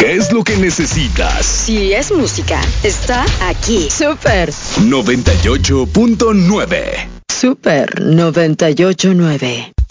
¿Qué es lo que necesitas? Si es música, está aquí. Super 98.9. Super 98.9.